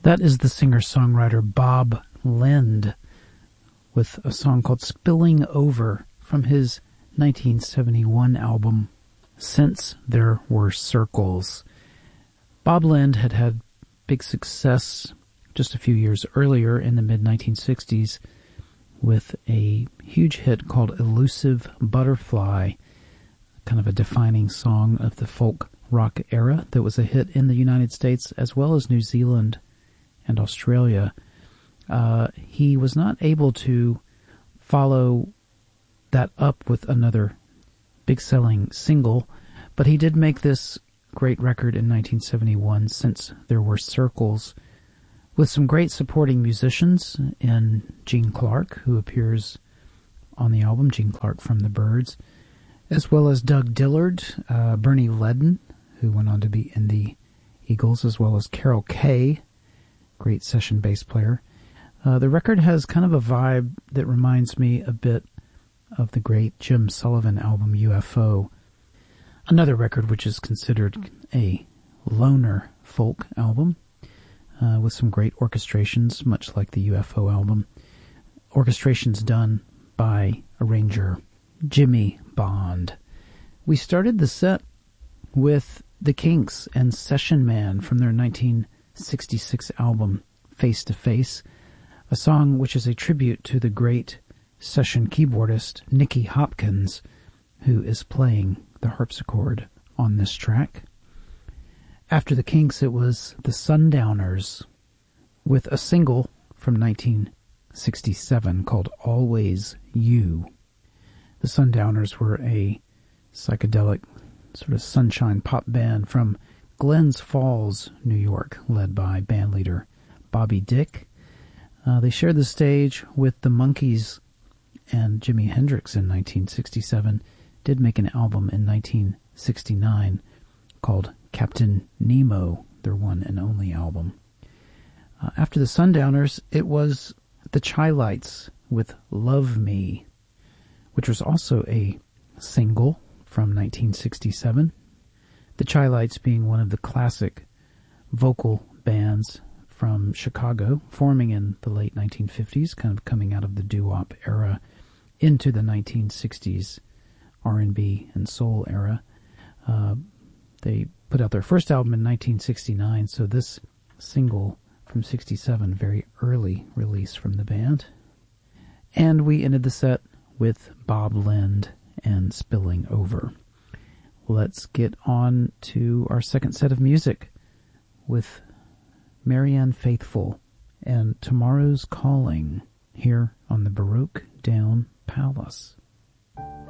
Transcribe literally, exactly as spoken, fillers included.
That is the singer-songwriter Bob Lind with a song called Spilling Over from his nineteen seventy-one album, Since There Were Circles. Bob Lind had had big success just a few years earlier in the mid nineteen sixties with a huge hit called Elusive Butterfly, kind of a defining song of the folk rock era that was a hit in the United States as well as New Zealand and Australia. Uh, he was not able to follow that up with another big-selling single, but he did make this great record in nineteen seventy-one, Since There Were Circles, with some great supporting musicians in Gene Clark, who appears on the album, Gene Clark from the Byrds, as well as Doug Dillard, uh, Bernie Leadon, who went on to be in the Eagles, as well as Carol Kaye, great session bass player. Uh, the record has kind of a vibe that reminds me a bit of the great Jim Sullivan album U F O, another record which is considered a loner folk album, uh, with some great orchestrations, much like the U F O album. Orchestrations done by arranger Jimmy Bond. We started the set with The Kinks and Session Man from their nineteen sixty-six album Face to Face, a song which is a tribute to the great session keyboardist Nicky Hopkins, who is playing the harpsichord on this track. After the Kinks, it was the Sundowners with a single from nineteen sixty-seven called Always You. The Sundowners were a psychedelic sort of sunshine pop band from Glens Falls, New York, led by bandleader Bobby Dick. Uh, they shared the stage with the Monkees and Jimi Hendrix in nineteen sixty-seven, did make an album in nineteen sixty-nine called Captain Nemo, their one and only album. Uh, after the Sundowners, it was the Chi-Lites with Love Me, which was also a single from nineteen sixty-seven. The Chi-Lites being one of the classic vocal bands from Chicago, forming in the late nineteen fifties, kind of coming out of the doo-wop era into the nineteen sixties R and B and soul era. Uh, they put out their first album in nineteen sixty-nine, so this single from sixty-seven, very early release from the band. And we ended the set with Bob Lind and Spilling Over. Let's get on to our second set of music with Marianne Faithfull and Tomorrow's Calling here on the Baroque Down Palace.